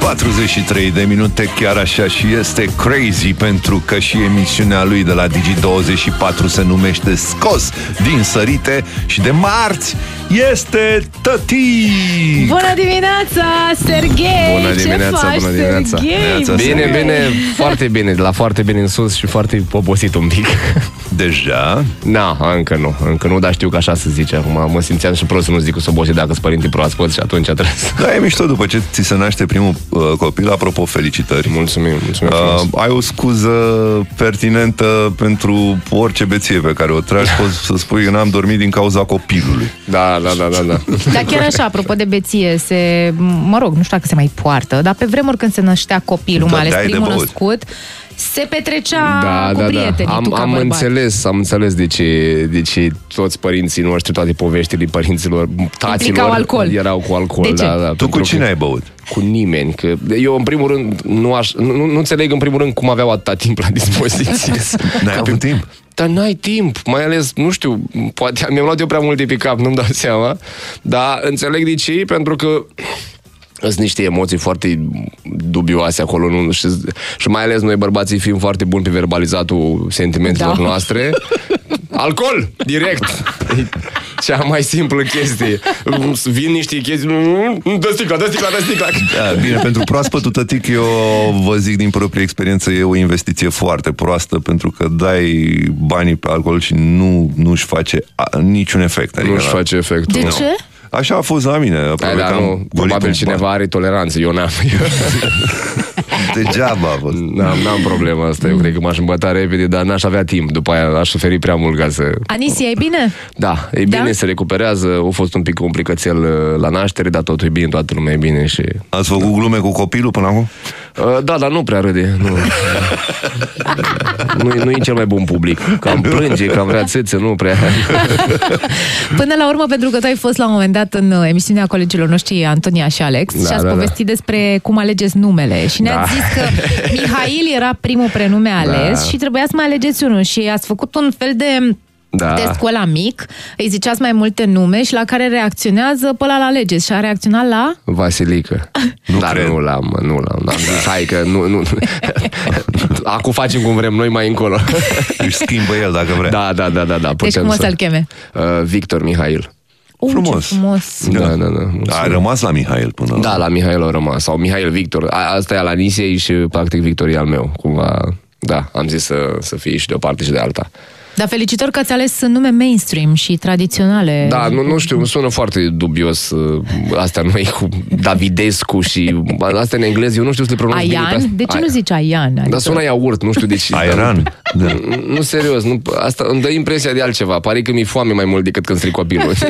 43 de minute, chiar așa și este crazy, pentru că și emisiunea lui de la Digi24 se numește Scos din Sărite și de marți este Tătic! Bună dimineața, Serghei! Bună dimineața, ce faci, bună dimineața. Serghei? Bine, foarte bine, de la foarte bine în sus și foarte obosit un pic. Deja? Încă nu, dar știu că așa se zice. Acum mă simțeam și prost să nu zic că s-o obosit dacă sunt părinții proaspăți și atunci trebuie să... Da, e mișto după ce ți se naște primul copil. Apropo, felicitări. Mulțumim. Ai o scuză pertinentă pentru orice beție pe care o tragi. Poți să spui că n-am dormit din cauza copilului. Da. Dar chiar așa, apropo de beție, nu știu dacă se mai poartă, dar pe vremuri când se năștea copilul, mai ales primul născut, se petrecea cu prietenii. Am înțeles de ce toți părinții noștri, toate poveștile părinților, taților erau cu alcool. De ce? Da, tu cu cine ai băut? Cu nimeni. Că eu, în primul rând, nu înțeleg în primul rând cum aveau atâta timp la dispoziție. N-ai avut timp? Dar n-ai timp, mai ales, nu știu, poate mi-am luat eu prea mult de pe cap, nu-mi dau seama, dar înțeleg de ce, pentru că sunt niște emoții foarte dubioase acolo, nu? Și mai ales noi bărbații fiind foarte buni pe verbalizatul sentimentelor noastre. Alcool, direct. Cea mai simplă chestie. Vin niște chestii, dă sticla. Da, bine, pentru proaspătul Tătic, eu vă zic din proprie experiență, e o investiție foarte proastă, pentru că dai banii pe alcool și nu-și face niciun efect. Adică nu-și face efect. De ce? Așa a fost la mine. Probabil cineva are toleranță, eu n-am. Degeaba a fost. N-am problema asta, eu cred că m-aș îmbăta repede, dar n-aș avea timp, după aia aș suferi prea mult ca să... Anisia, e bine? Da, e bine, se recuperează, a fost un pic complicațel la naștere, dar totul e bine, toată lumea e bine și... Ați făcut glume cu copilul până acum? Da, dar nu prea râde. Nu e cel mai bun public. Cam plânge, cam vrea țâță, nu prea. Până la urmă, pentru că tu ai fost la un moment dat în emisiunea colegilor noștri, Antonia și Alex, și ați povestit despre cum alegeți numele. Și ne-ați zis că Mihail era primul prenume ales și trebuia să mai alegeți unul. Și ați făcut un fel de... test cu ăla mic, îi ziceați mai multe nume și la care reacționează pe ăla alegeți. Și a reacționat la? Vasilică. Nu l-am. Hai că nu. Acum facem cum vrem noi mai încolo. Își schimbă el dacă vrea. Da. Deci cum o să-l cheme? Victor Mihail. Frumos. Da. A rămas la Mihail până la... Da, la Mihail a rămas. Sau Mihail Victor. Asta e al Anisiei și practic Victor e al meu. Cumva, da, am zis să fie și de o parte și de alta. Dar felicitări că ați ales nume mainstream și tradiționale. Da, nu știu, îmi sună foarte dubios astea noi cu Davidescu și astea în engleză, eu nu știu să le pronunț bine. Aian? De ce nu zici Aian? Adică... Dar sună iaurt, nu știu de ce. Airan? Nu, serios, asta îmi dă impresia de altceva. Pare că mi-e foame mai mult decât când stric copilul.